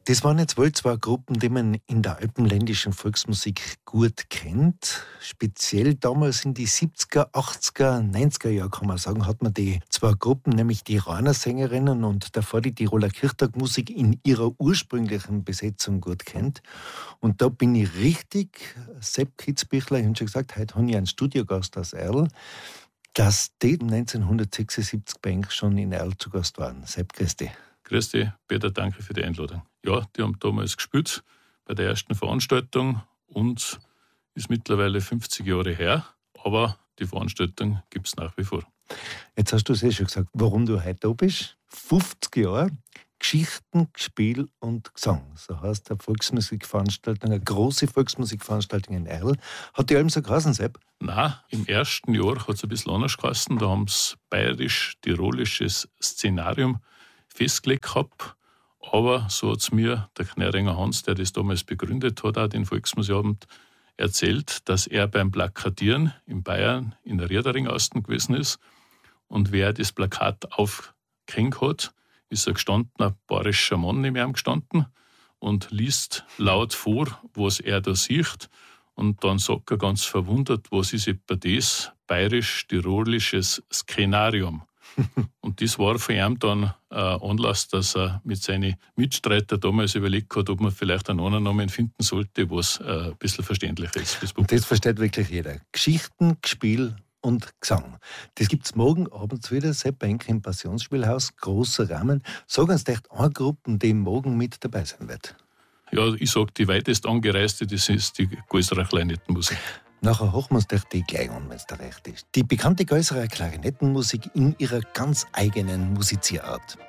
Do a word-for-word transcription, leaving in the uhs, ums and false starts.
Das waren jetzt wohl zwei Gruppen, die man in der alpenländischen Volksmusik gut kennt. Speziell damals in die siebziger, achtziger, neunziger Jahre, kann man sagen, hat man die zwei Gruppen, nämlich die Rainer Sängerinnen und davor die Tiroler Kirchtagmusik in ihrer ursprünglichen Besetzung gut kennt. Und da bin ich richtig, Sepp Kitzbichler, ich habe schon gesagt, heute habe ich einen Studiogast aus Erl, dass die neunzehnhundertsechsundsiebzig bei Enk schon in Erl zu Gast waren. Sepp, grüß dich. Grüß dich, Peter, danke für die Einladung. Ja, die haben damals gespielt bei der ersten Veranstaltung und ist mittlerweile fünfzig Jahre her, aber die Veranstaltung gibt es nach wie vor. Jetzt hast du es eh schon gesagt, warum du heute da bist. fünfzig Jahre Geschichten, Spiel und Gesang. So heißt eine Volksmusikveranstaltung, eine große Volksmusikveranstaltung in Erl. Hat die allem so geheißen, Sepp? Nein, im ersten Jahr hat es ein bisschen anders geheißen. Da haben sie bayerisch-tirolisches Szenarium festgelegt gehabt. Aber so hat es mir der Knäringer Hans, der das damals begründet hat, auch den Volksmusikabend, erzählt, dass er beim Plakatieren in Bayern in der Riedering außen gewesen ist. Und wer das Plakat aufgehängt hat, ist ein gestandener bayerischer Mann neben ihm gestanden und liest laut vor, was er da sieht. Und dann sagt er ganz verwundert, was ist etwa das bayerisch-tirolisches Szenarium? Und das war für ihn dann äh, Anlass, dass er mit seinen Mitstreitern damals überlegt hat, ob man vielleicht einen anderen Namen finden sollte, was äh, ein bisschen verständlicher ist. Und das versteht wirklich jeder. Geschichten, Spiel und Gesang. Das gibt es morgen abends wieder, Sepp Enk im Passionsspielhaus, großer Rahmen. Sagen uns echt eine Gruppe, die morgen mit dabei sein wird. Ja, ich sage, die weitest angereiste, das ist die Geusserer Klarinettenmusik. Nachher hochen wir uns doch die gleich an, wenn es da recht ist. Die bekannte Geusserer Klarinettenmusik in ihrer ganz eigenen Musizierart.